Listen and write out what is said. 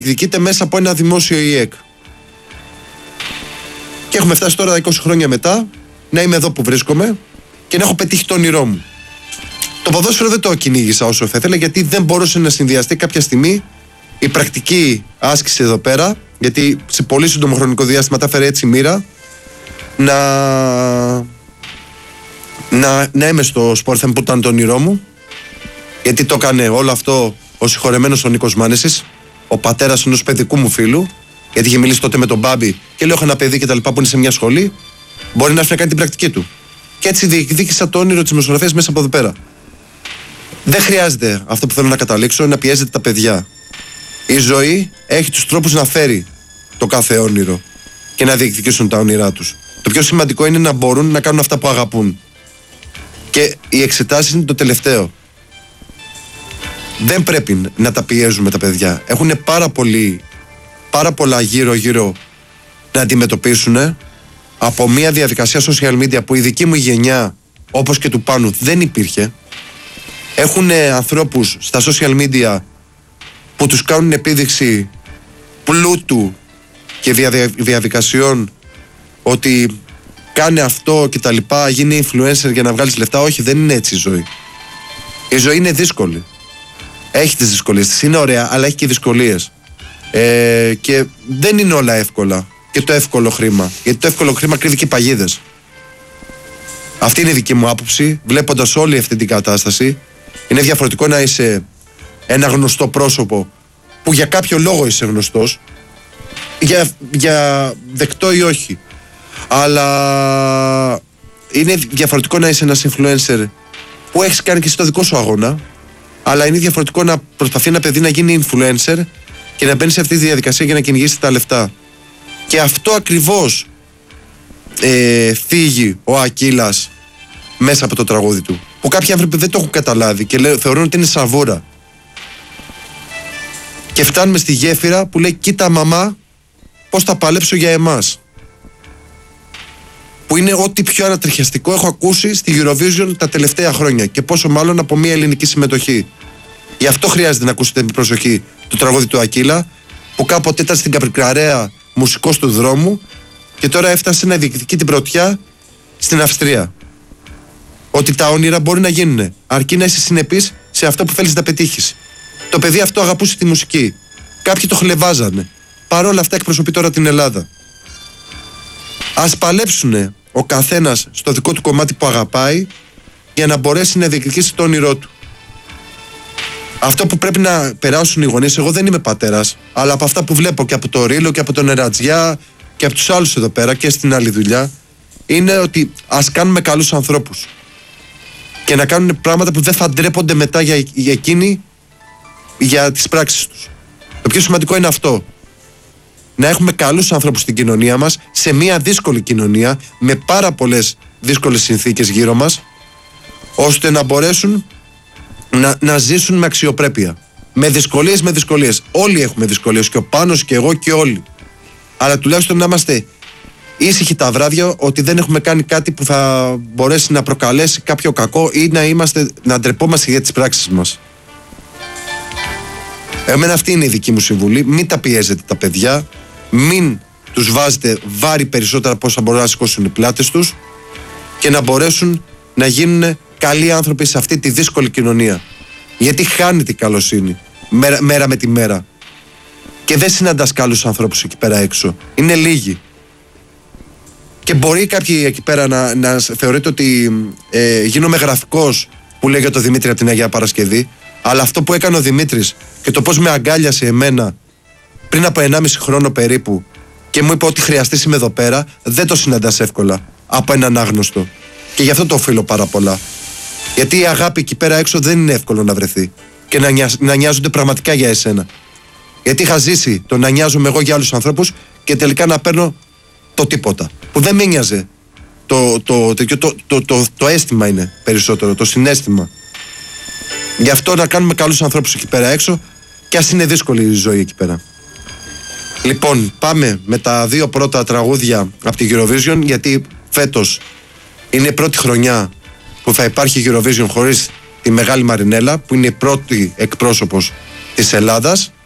διεκδικείται μέσα από ένα δημόσιο ΙΕΚ. Και έχουμε φτάσει τώρα 20 χρόνια μετά να είμαι εδώ που βρίσκομαι και να έχω πετύχει το όνειρό μου. Το ποδόσφαιρο δεν το κυνήγησα όσο θα ήθελα, γιατί δεν μπορούσε να συνδυαστεί κάποια στιγμή η πρακτική άσκηση εδώ πέρα, γιατί σε πολύ σύντομο χρονικό διάστημα τα έφερε έτσι η μοίρα, να είμαι στο Sport FM που ήταν το όνειρό μου, γιατί το έκανε όλο αυτό ο συγχωρεμένος ο Νίκος Μάνεσης, ο πατέρας ενός παιδικού μου φίλου, γιατί είχε μιλήσει τότε με τον Μπάμπη και λέω: έχω ένα παιδί και τα λοιπά που είναι σε μια σχολή, μπορεί να έρθει να κάνει την πρακτική του. Και έτσι διεκδίκησα το όνειρο της μεσογραφίας μέσα από εδώ πέρα. Δεν χρειάζεται, αυτό που θέλω να καταλήξω, να πιέζετε τα παιδιά. Η ζωή έχει τους τρόπους να φέρει το κάθε όνειρο και να διεκδικήσουν τα όνειρά τους. Το πιο σημαντικό είναι να μπορούν να κάνουν αυτά που αγαπούν. Και οι εξετάσεις είναι το τελευταίο. Δεν πρέπει να τα πιέζουμε τα παιδιά. Έχουν πάρα πολλά γύρω-γύρω να αντιμετωπίσουν από μια διαδικασία social media που η δική μου γενιά, όπως και του Πάνου, δεν υπήρχε. Έχουν ανθρώπους στα social media που τους κάνουν επίδειξη πλούτου και διαδικασιών, ότι κάνε αυτό και τα λοιπά, γίνει influencer για να βγάλεις λεφτά. Όχι, δεν είναι έτσι η ζωή. Η ζωή είναι δύσκολη. Έχει τις δυσκολίες της, είναι ωραία, αλλά έχει και δυσκολίες. Και δεν είναι όλα εύκολα. Και το εύκολο χρήμα. Γιατί το εύκολο χρήμα κρύβει και παγίδες. Αυτή είναι η δική μου άποψη, βλέποντας όλη αυτή την κατάσταση. Είναι διαφορετικό να είσαι ένα γνωστό πρόσωπο που για κάποιο λόγο είσαι γνωστός, για δεκτό ή όχι. Αλλά είναι διαφορετικό να είσαι ένας influencer που έχεις κάνει και εσύ το δικό σου αγώνα, αλλά είναι διαφορετικό να προσπαθεί ένα παιδί να γίνει influencer και να μπαίνει σε αυτή τη διαδικασία για να κυνηγήσει τα λεφτά. Και αυτό ακριβώς θίγει ο Ακύλας μέσα από το τραγούδι του, που κάποιοι άνθρωποι δεν το έχουν καταλάβει και θεωρούν ότι είναι σαβούρα. Και φτάνουμε στη γέφυρα που λέει: κοίτα μαμά πώς θα παλέψω για εμάς. Που είναι ό,τι πιο ανατριχιαστικό έχω ακούσει στη Eurovision τα τελευταία χρόνια, και πόσο μάλλον από μια ελληνική συμμετοχή. Γι' αυτό χρειάζεται να ακούσετε με προσοχή το τραγούδι του Ακύλα, που κάποτε ήταν στην Καπρικραρέα μουσικός του δρόμου και τώρα έφτασε να διεκδικεί την πρωτιά στην Αυστρία. Ότι τα όνειρα μπορεί να γίνουν, αρκεί να είσαι συνεπής σε αυτό που θέλεις να πετύχεις. Το παιδί αυτό αγαπούσε τη μουσική. Κάποιοι το χλεβάζανε. Παρ' όλα αυτά εκπροσωπεί τώρα την Ελλάδα. Ας παλέψουνε ο καθένας στο δικό του κομμάτι που αγαπάει, για να μπορέσει να διεκδικήσει το όνειρό του. Αυτό που πρέπει να περάσουν οι γονείς, εγώ δεν είμαι πατέρας, αλλά από αυτά που βλέπω και από το Ρήλο και από τον Ερατζιά και από τους άλλους εδώ πέρα και στην άλλη δουλειά, είναι ότι ας κάνουμε καλούς ανθρώπους και να κάνουν πράγματα που δεν θα ντρέπονται μετά για εκείνοι, για τις πράξεις τους. Το πιο σημαντικό είναι αυτό. Να έχουμε καλούς ανθρώπους στην κοινωνία μας, σε μια δύσκολη κοινωνία, με πάρα πολλές δύσκολες συνθήκες γύρω μας, ώστε να μπορέσουν να ζήσουν με αξιοπρέπεια. Με δυσκολίες. Όλοι έχουμε δυσκολίες, και ο Πάνος και εγώ και όλοι. Αλλά τουλάχιστον να είμαστε ήσυχοι τα βράδια, ότι δεν έχουμε κάνει κάτι που θα μπορέσει να προκαλέσει κάποιο κακό ή να ντρεπόμαστε για τις πράξεις μας. Εμένα αυτή είναι η δική μου συμβουλή. Μην τα πιέζετε τα παιδιά, μην τους βάζετε βάρη περισσότερα από όσα μπορούν να σηκώσουν οι πλάτες τους, και να μπορέσουν να γίνουν καλοί άνθρωποι σε αυτή τη δύσκολη κοινωνία. Γιατί χάνεται η καλοσύνη μέρα με τη μέρα. Και δεν συναντάς καλούς ανθρώπους εκεί πέρα έξω. Είναι λίγοι. Και μπορεί κάποιοι εκεί πέρα να θεωρείτε ότι γίνομαι γραφικός, που λέει για το Δημήτρη από την Αγία Παρασκευή. Αλλά αυτό που έκανε ο Δημήτρης και το πώς με αγκάλιασε εμένα πριν από 1,5 χρόνο περίπου και μου είπε ότι χρειαστείς είμαι εδώ πέρα, δεν το συναντάς εύκολα από έναν άγνωστο. Και γι' αυτό το οφείλω πάρα πολλά. Γιατί η αγάπη εκεί πέρα έξω δεν είναι εύκολο να βρεθεί και να νοιάζονται πραγματικά για εσένα. Γιατί είχα ζήσει το να νοιάζομαι εγώ για άλλους ανθρώπους και τελικά να παίρνω το τίποτα. Που δεν με νοιάζε. Το αίσθημα είναι περισσότερο, το συναίσθημα. Γι' αυτό να κάνουμε καλούς ανθρώπους εκεί πέρα έξω, και ας είναι δύσκολη η ζωή εκεί πέρα. Λοιπόν, πάμε με τα 2 πρώτα τραγούδια από τη Eurovision, γιατί φέτος είναι η πρώτη χρονιά που θα υπάρχει Eurovision χωρίς τη Μεγάλη Μαρινέλα, που είναι η πρώτη εκπρόσωπος της Ελλάδας.